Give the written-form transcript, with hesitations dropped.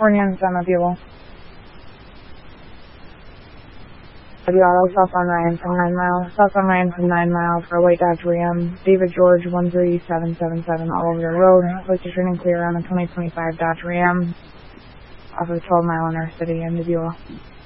California and San Mateo. The auto south on Ryan from 9 miles. South on Ryan from 9 miles for a white Dodge Ram. David George 13777 Oliver Road. Location and clear on the 2025 Dodge Ram off of 12 Mile Inner City in Nebula.